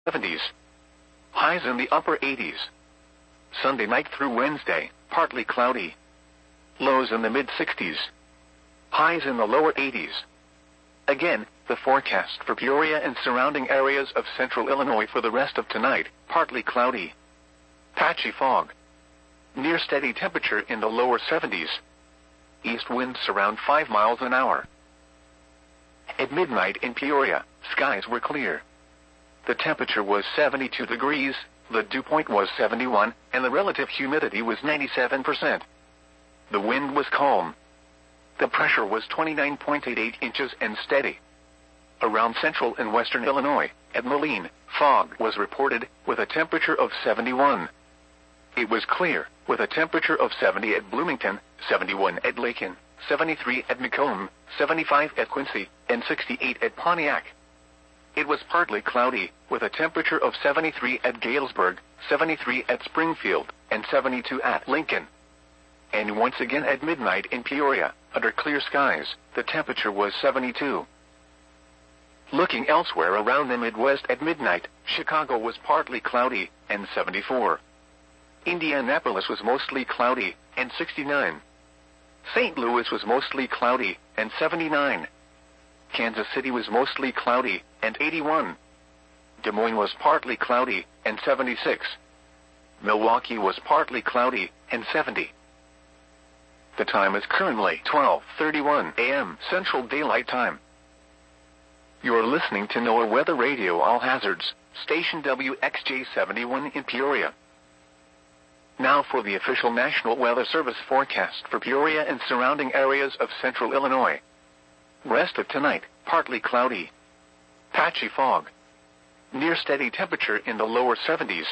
70s. Highs in the upper 80s. Sunday night through Wednesday, partly cloudy. Lows in the mid-60s. Highs in the lower 80s. Again, the forecast for Peoria and surrounding areas of central Illinois for the rest of tonight, partly cloudy. Patchy fog. Near steady temperature in the lower 70s. East winds around 5 miles an hour. At midnight in Peoria, skies were clear. The temperature was 72 degrees, the dew point was 71, and the relative humidity was 97%. The wind was calm. The pressure was 29.88 inches and steady. Around central and western Illinois, at Moline, fog was reported with a temperature of 71. It was clear, with a temperature of 70 at Bloomington, 71 at Lakin, 73 at Macomb, 75 at Quincy, and 68 at Pontiac. It was partly cloudy, with a temperature of 73 at Galesburg, 73 at Springfield, and 72 at Lincoln. And once again at midnight in Peoria, under clear skies, the temperature was 72. Looking elsewhere around the Midwest at midnight, Chicago was partly cloudy, and 74. Indianapolis was mostly cloudy, and 69. St. Louis was mostly cloudy, and 79. Kansas City was mostly cloudy, and 81. Des Moines was partly cloudy, and 76. Milwaukee was partly cloudy, and 70. The time is currently 12:31 a.m. Central Daylight Time. You're listening to NOAA Weather Radio All Hazards, station WXJ71 in Peoria. Now for the official National Weather Service forecast for Peoria and surrounding areas of central Illinois. Rest of tonight, partly cloudy. Patchy fog. Near steady temperature in the lower 70s.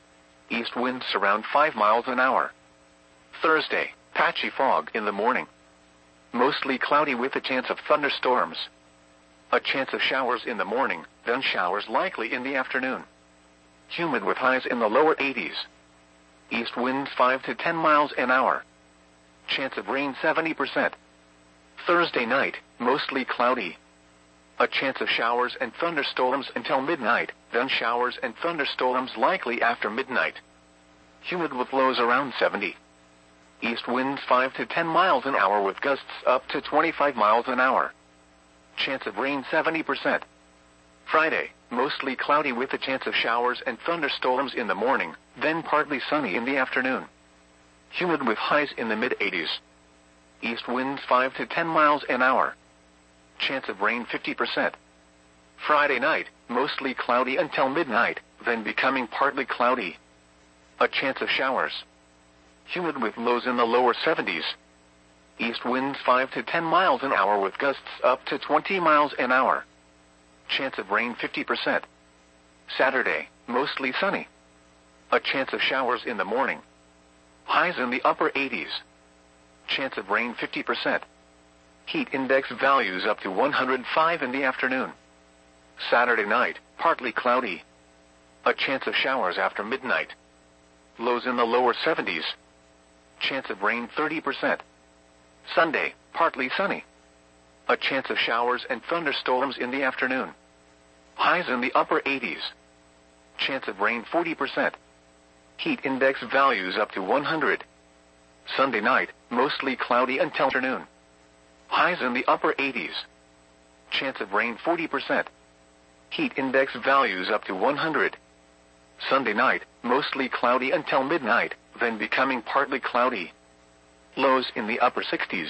East winds around 5 miles an hour. Thursday, patchy fog in the morning. Mostly cloudy with a chance of thunderstorms. A chance of showers in the morning, then showers likely in the afternoon. Humid with highs in the lower 80s. East winds 5 to 10 miles an hour. Chance of rain 70%. Thursday night, mostly cloudy. A chance of showers and thunderstorms until midnight, then showers and thunderstorms likely after midnight. Humid with lows around 70. East winds 5 to 10 miles an hour with gusts up to 25 miles an hour. Chance of rain 70%. Friday, mostly cloudy with a chance of showers and thunderstorms in the morning, then partly sunny in the afternoon. Humid with highs in the mid-80s. East winds 5 to 10 miles an hour. Chance of rain 50%. Friday night, mostly cloudy until midnight, then becoming partly cloudy. A chance of showers. Humid with lows in the lower 70s. East winds 5 to 10 miles an hour with gusts up to 20 miles an hour. Chance of rain 50%. Saturday, mostly sunny. A chance of showers in the morning. Highs in the upper 80s. Chance of rain 50%. Heat index values up to 105 in the afternoon. Saturday night, partly cloudy. A chance of showers after midnight. Lows in the lower 70s. Chance of rain 30%. Sunday, partly sunny. A chance of showers and thunderstorms in the afternoon. Highs in the upper 80s. Chance of rain 40%. Heat index values up to 100. Sunday night, mostly cloudy until afternoon. Highs in the upper 80s. Chance of rain 40%. Heat index values up to 100. Sunday night, mostly cloudy until midnight, then becoming partly cloudy. Lows in the upper 60s.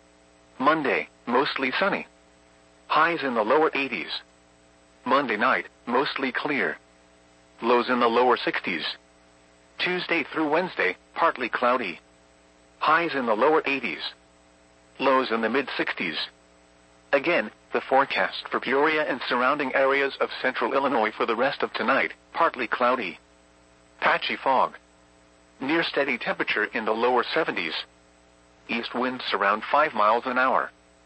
Monday, mostly sunny. Highs in the lower 80s. Monday night, mostly clear. Lows in the lower 60s. Tuesday through Wednesday, partly cloudy. Highs in the lower 80s. Lows in the mid-60s. Again, the forecast for Peoria and surrounding areas of central Illinois for the rest of tonight, partly cloudy. Patchy fog. Near steady temperature in the lower 70s. East winds around 5 miles an hour.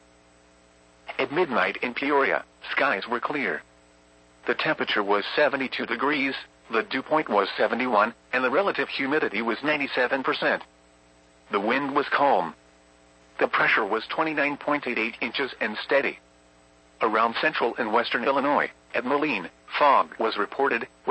At midnight in Peoria, skies were clear. The temperature was 72 degrees, the dew point was 71, and the relative humidity was 97%. The wind was calm. The pressure was 29.88 inches and steady. Around central and western Illinois, at Moline, fog was reported